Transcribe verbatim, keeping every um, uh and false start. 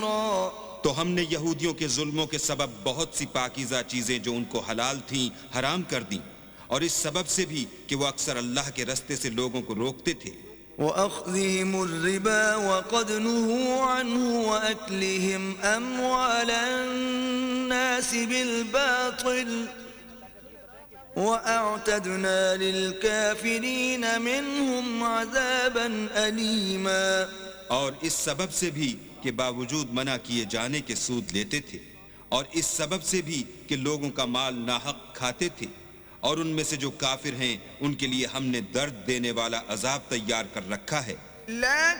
तो हमने यहूदियों के जुल्मों के सबब बहुत सी पाकीज़ा चीजें जो उनको हलाल थीं हराम कर दी, और इस सबब से भी कि वो अक्सर अल्लाह के रास्ते से लोगों को रोकते थे। وأخذهم الربا وقد نهوا عنه وأكلهم أموال الناس بالباطل وأعتدنا للكافرين منهم عذابا أليما। और इस सबब से भी कि बावजूद मना किए जाने के सूद लेते थे, और इस सबब से भी कि लोगों का माल नाहक खाते थे, और उनमें से जो काफिर हैं उनके लिए हमने दर्द देने वाला अजाब तैयार कर रखा है।